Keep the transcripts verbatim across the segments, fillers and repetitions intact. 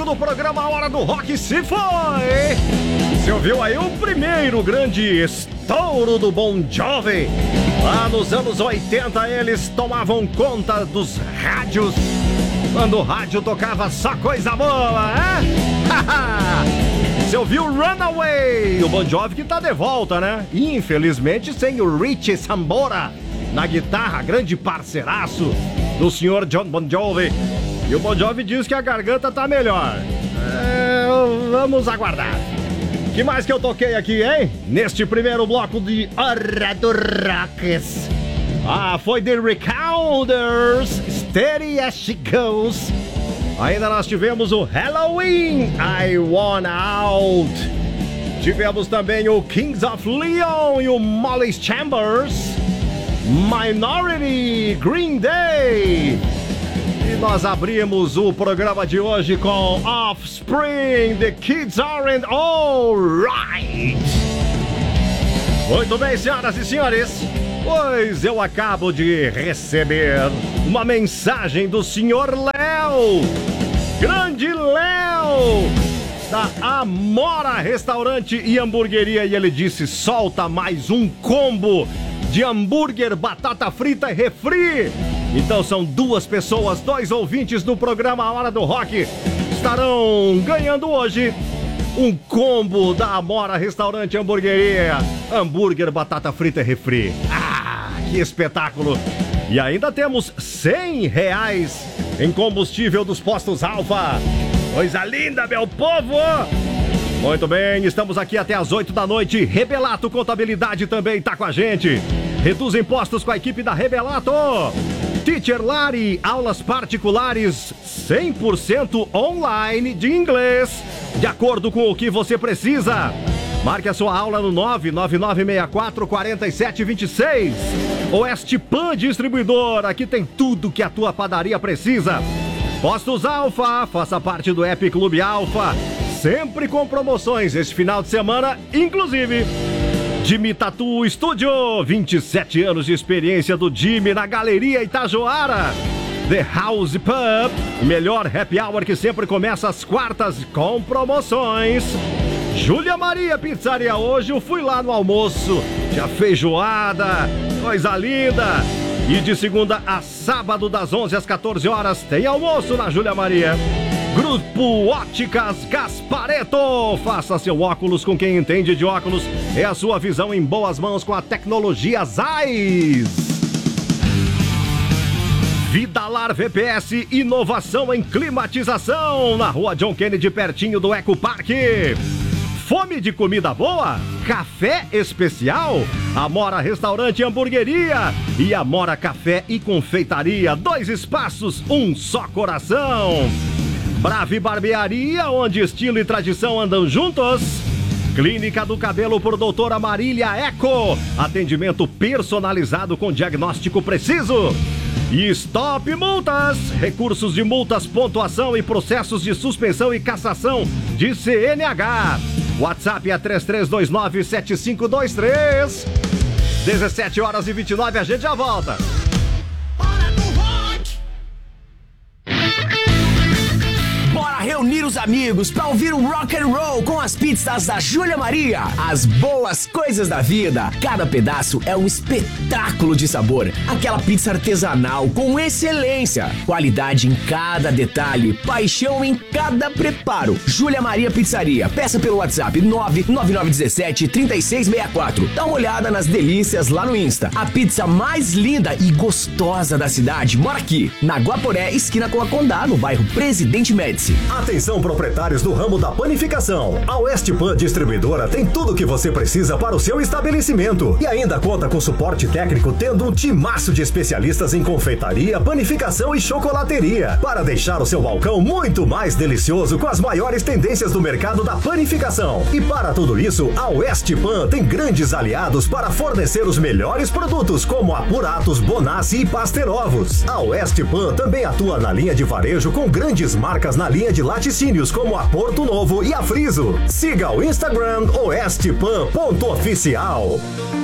do programa Hora do Rock se foi! Você ouviu aí o primeiro grande estouro do Bon Jovi? Lá nos anos oitenta eles tomavam conta dos rádios, quando o rádio tocava só coisa boa, é? Você ouviu Runaway? O Bon Jovi que tá de volta, né? Infelizmente sem o Richie Sambora na guitarra, grande parceiraço do senhor John Bon Jovi. E o Bon Jovi diz que a garganta tá melhor. É, vamos aguardar. Que mais que eu toquei aqui, hein? Neste primeiro bloco de Hora do Rocks. Ah, foi The Recounders, Steady As She Goes. Ainda nós tivemos o Halloween, I Want Out. Tivemos também o Kings of Leon e o Molly Chambers, Minority, Green Day. E nós abrimos o programa de hoje com Offspring, The Kids Aren't Alright. Muito bem, senhoras e senhores, pois eu acabo de receber uma mensagem do senhor Léo, grande Léo, da Amora Restaurante e Hamburgueria, e ele disse: solta mais um combo de hambúrguer, batata frita e refri. Então são duas pessoas, dois ouvintes do programa Hora do Rock, estarão ganhando hoje um combo da Amora Restaurante e Hamburgueria, hambúrguer, batata frita e refri. Ah, que espetáculo! E ainda temos cem reais em combustível dos postos Alfa. Coisa linda, meu povo! Muito bem, estamos aqui até as oito da noite. Rebelato Contabilidade também está com a gente. Reduz impostos com a equipe da Rebelato. Teacher Lari, aulas particulares cem por cento online de inglês, de acordo com o que você precisa. Marque a sua aula no nove nove nove seis quatro quatro sete dois seis. Oeste Pan Distribuidor, aqui tem tudo que a tua padaria precisa. Postos Alfa, faça parte do App Clube Alfa, sempre com promoções esse final de semana, inclusive. Jimmy Tattoo Studio, vinte e sete anos de experiência do Jimmy na Galeria Itajoara. The House Pub, o melhor happy hour que sempre começa às quartas com promoções. Júlia Maria Pizzaria, hoje eu fui lá no almoço, tinha feijoada, coisa linda. E de segunda a sábado, das onze às quatorze horas, tem almoço na Júlia Maria. Grupo Óticas Gasparetto, faça seu óculos com quem entende de óculos. É a sua visão em boas mãos com a tecnologia Zeiss. Vidalar V P S, inovação em climatização, na rua John Kennedy, pertinho do Eco Parque. Fome de comida boa? Café especial? Amora Restaurante e Hamburgueria e Amora Café e Confeitaria. Dois espaços, um só coração. Brave Barbearia, onde estilo e tradição andam juntos. Clínica do Cabelo por doutora Marília Eco. Atendimento personalizado com diagnóstico preciso. E Stop Multas, recursos de multas, pontuação e processos de suspensão e cassação de C N H. WhatsApp é três três dois nove sete cinco dois três. dezessete horas e vinte e nove, a gente já volta. Reunir os amigos para ouvir o rock and roll com as pizzas da Júlia Maria. As boas coisas da vida. Cada pedaço é um espetáculo de sabor. Aquela pizza artesanal com excelência. Qualidade em cada detalhe. Paixão em cada preparo. Júlia Maria Pizzaria. Peça pelo WhatsApp nove nove nove um sete três seis seis quatro. Dá uma olhada nas delícias lá no Insta. A pizza mais linda e gostosa da cidade mora aqui, na Guaporé, esquina com a Condá, no bairro Presidente Médici. Atenção, proprietários do ramo da panificação. A Oeste Pan Distribuidora tem tudo o que você precisa para o seu estabelecimento e ainda conta com suporte técnico, tendo um timaço de especialistas em confeitaria, panificação e chocolateria para deixar o seu balcão muito mais delicioso com as maiores tendências do mercado da panificação. E para tudo isso, a Oeste Pan tem grandes aliados para fornecer os melhores produtos como Apuratos, Bonassi e Pasterovos. A Oeste Pan também atua na linha de varejo com grandes marcas na linha de laticínios como a Porto Novo e a Friso. Siga o Instagram oestepan ponto oficial.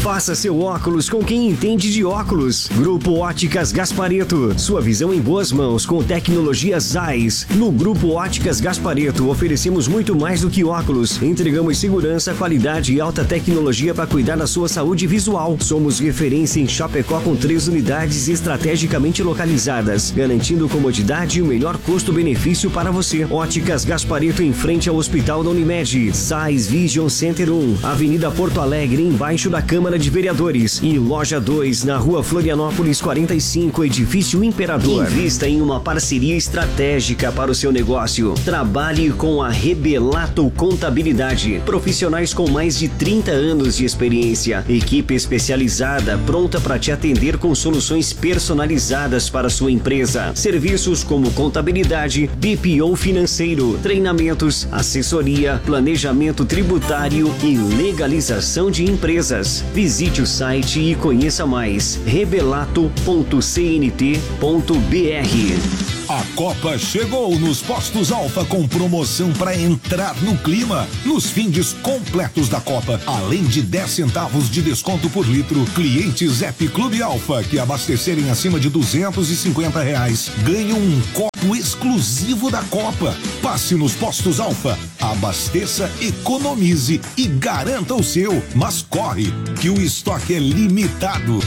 Faça seu óculos com quem entende de óculos. Grupo Óticas Gaspareto. Sua visão em boas mãos com tecnologia Zeiss. No Grupo Óticas Gaspareto oferecemos muito mais do que óculos. Entregamos segurança, qualidade e alta tecnologia para cuidar da sua saúde visual. Somos referência em Chapecó com três unidades estrategicamente localizadas, garantindo comodidade e o melhor custo-benefício para você. Óticas Gaspareto em frente ao Hospital da Unimed. Zeiss Vision Center um, Avenida Porto Alegre, embaixo da Câmara de Vereadores. E Loja dois, na Rua Florianópolis quarenta e cinco, Edifício Imperador. Invista em uma parceria estratégica para o seu negócio. Trabalhe com a Rebelato Contabilidade. Profissionais com mais de trinta anos de experiência. Equipe especializada, pronta para te atender com soluções personalizadas para sua empresa. Serviços como contabilidade, B P O financeiro, treinamentos, assessoria, planejamento tributário e legalização de empresas. Visite o site e conheça mais. rebelato ponto c n t ponto b r. A Copa chegou nos postos Alfa com promoção para entrar no clima. Nos findes completos da Copa, além de dez centavos de desconto por litro, clientes App Clube Alfa que abastecerem acima de duzentos e cinquenta reais ganham um copo exclusivo da Copa. Passe nos postos Alfa, abasteça, economize e garanta o seu. Mas corre, que o estoque é limitado.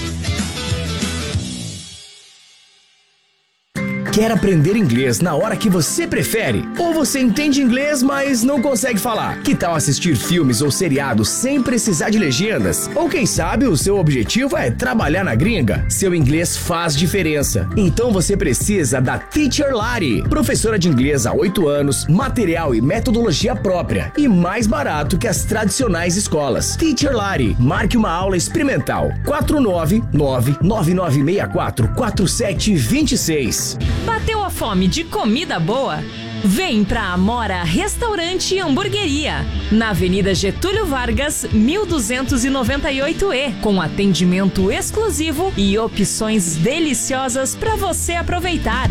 Quer aprender inglês na hora que você prefere? Ou você entende inglês, mas não consegue falar? Que tal assistir filmes ou seriados sem precisar de legendas? Ou quem sabe o seu objetivo é trabalhar na gringa? Seu inglês faz diferença. Então você precisa da Teacher Lari. Professora de inglês há oito anos, material e metodologia própria. E mais barato que as tradicionais escolas. Teacher Lari. Marque uma aula experimental. quatro nove nove, nove nove seis quatro, quatro sete dois seis. Bateu a fome de comida boa? Vem pra Amora Restaurante e Hamburgueria, na Avenida Getúlio Vargas, mil duzentos e noventa e oito E, com atendimento exclusivo e opções deliciosas para você aproveitar.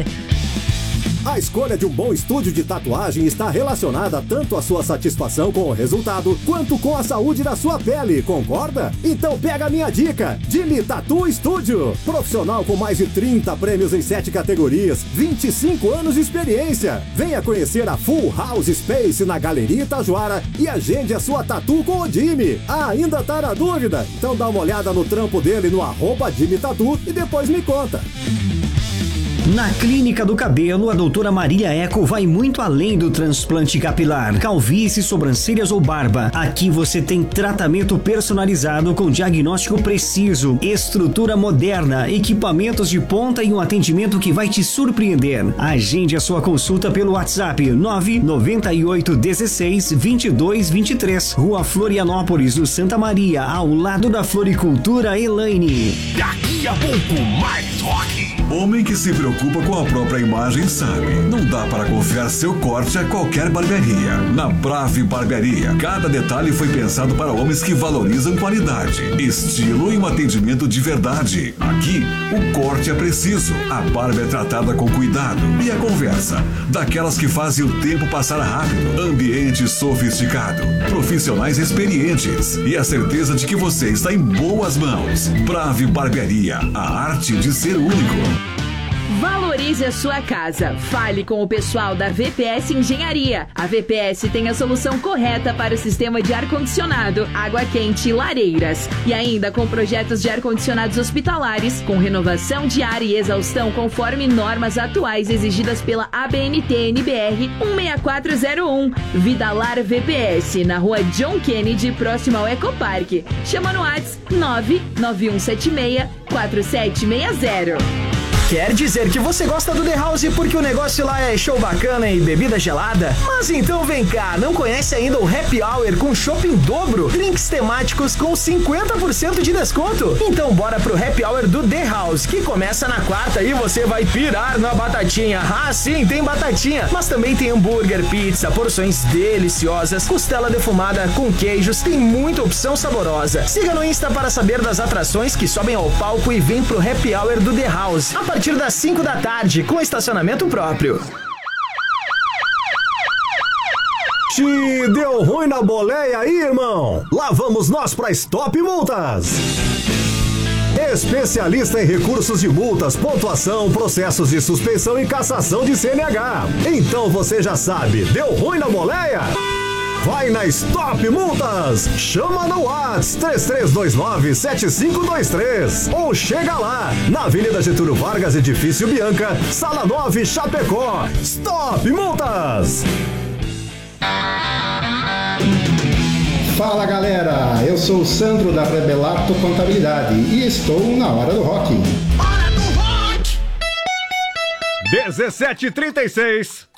A escolha de um bom estúdio de tatuagem está relacionada tanto à sua satisfação com o resultado, quanto com a saúde da sua pele, concorda? Então pega a minha dica, Jimmy Tattoo Studio. Profissional com mais de trinta prêmios em sete categorias, vinte e cinco anos de experiência. Venha conhecer a Full House Space na Galeria Itajuara e agende a sua tatu com o Jimmy. Ah, ainda tá na dúvida? Então dá uma olhada no trampo dele no arroba Jimmy Tattoo e depois me conta. Na Clínica do Cabelo, a doutora Maria Eco vai muito além do transplante capilar, calvície, sobrancelhas ou barba. Aqui você tem tratamento personalizado com diagnóstico preciso, estrutura moderna, equipamentos de ponta e um atendimento que vai te surpreender. Agende a sua consulta pelo WhatsApp nove nove oito um seis, dois dois dois três, Rua Florianópolis, no Santa Maria, ao lado da Floricultura Elaine. Daqui a pouco, mais rock. Homem que se preocupa com a própria imagem sabe, não dá para confiar seu corte a qualquer barbearia. Na Brave Barbearia, cada detalhe foi pensado para homens que valorizam qualidade, estilo e um atendimento de verdade. Aqui, o corte é preciso, a barba é tratada com cuidado e a conversa, daquelas que fazem o tempo passar rápido. Ambiente sofisticado, profissionais experientes e a certeza de que você está em boas mãos. Brave Barbearia, a arte de ser único. Valorize a sua casa. Fale com o pessoal da V P S Engenharia. A V P S tem a solução correta para o sistema de ar-condicionado, água quente e lareiras. E ainda com projetos de ar-condicionados hospitalares, com renovação de ar e exaustão conforme normas atuais exigidas pela A B N T N B R um seis quatro zero um. Vidalar V P S, na rua John Kennedy, próximo ao Ecopark. Chama no WhatsApp nove nove um sete seis, quatro sete seis zero. Quer dizer que você gosta do The House porque o negócio lá é show bacana e bebida gelada? Mas então vem cá, não conhece ainda o Happy Hour com chopp em dobro? Drinks temáticos com cinquenta por cento de desconto? Então bora pro Happy Hour do The House, que começa na quarta e você vai pirar na batatinha. Ah, sim, tem batatinha, mas também tem hambúrguer, pizza, porções deliciosas, costela defumada com queijos, tem muita opção saborosa. Siga no Insta para saber das atrações que sobem ao palco e vem pro Happy Hour do The House. A partir das cinco da tarde, com estacionamento próprio. Ixi, deu ruim na boleia aí, irmão? Lá vamos nós pra Stop Multas. Especialista em recursos de multas, pontuação, processos de suspensão e cassação de C N H. Então você já sabe, deu ruim na boleia? Vai na Stop Multas. Chama no WhatsApp três três dois nove, sete cinco dois três ou chega lá na Avenida Getúlio Vargas, Edifício Bianca, Sala nove, Chapecó. Stop Multas. Fala galera, eu sou o Sandro da Rebelato Contabilidade e estou na Hora do Rock. dezessete e trinta e seis.